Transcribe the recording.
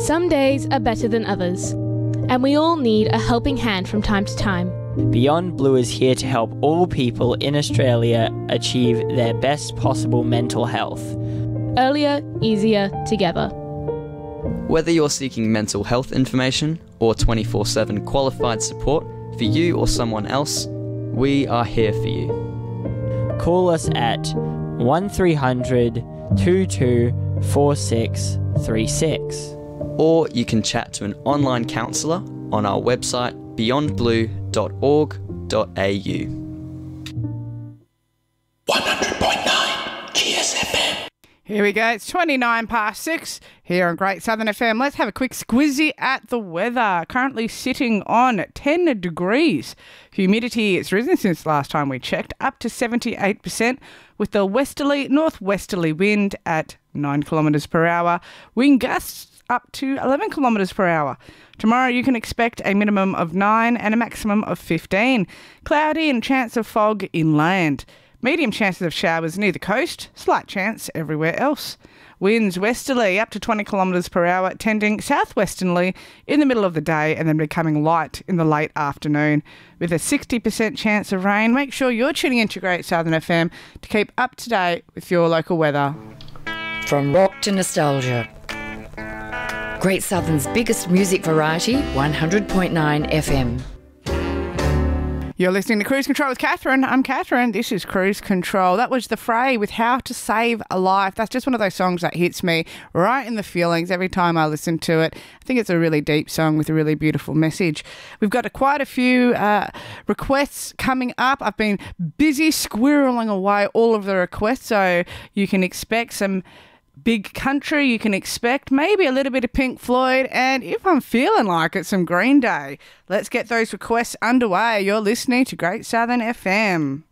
Some days are better than others, and we all need a helping hand from time to time. Beyond Blue is here to help all people in Australia achieve their best possible mental health. Earlier, easier, together. Whether you're seeking mental health information or 24/7 qualified support for you or someone else, we are here for you. Call us at 1300 22 4636. Or you can chat to an online counsellor on our website beyondblue.org.au. 100.9 GSFM. Here we go. It's 6:29 here on Great Southern FM. Let's have a quick squizzy at the weather. Currently sitting on 10 degrees. Humidity, it's risen since last time we checked, up to 78%, with the northwesterly wind at 9 kilometres per hour. Wind gusts up to 11 kilometres per hour. Tomorrow you can expect a minimum of 9 and a maximum of 15. Cloudy and chance of fog inland. Medium chances of showers near the coast, slight chance everywhere else. Winds westerly up to 20 kilometres per hour, tending southwesterly in the middle of the day and then becoming light in the late afternoon. With a 60% chance of rain, make sure you're tuning into Great Southern FM to keep up to date with your local weather. From rock to nostalgia. Great Southern's biggest music variety, 100.9 FM. You're listening to Cruise Control with Catherine. I'm Catherine. This is Cruise Control. That was The Fray with How to Save a Life. That's just one of those songs that hits me right in the feelings every time I listen to it. I think it's a really deep song with a really beautiful message. We've got quite a few requests coming up. I've been busy squirreling away all of the requests, so you can expect some big country, you can expect maybe a little bit of Pink Floyd, and if I'm feeling like it, some Green Day. Let's get those requests underway. You're listening to Great Southern FM.